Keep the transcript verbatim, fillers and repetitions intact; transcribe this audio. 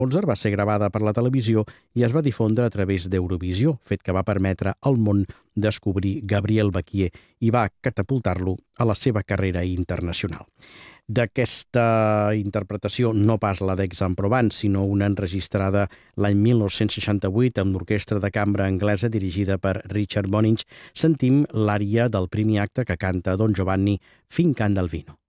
Mozart va ser gravada per la televisió i es va difondre a través d'Eurovisió, fet que va permetre al món descobrir Gabriel Baquier i va catapultar-lo a la seva carrera internacional. D'aquesta interpretació, no pas la d'Aix-en-Provence, sinó una enregistrada l'any mil nou-cents seixanta-vuit amb l'orquestra de cambra anglesa dirigida per Richard Bonynge, sentim l'ària del primer acte que canta Don Giovanni Fincanti al vino.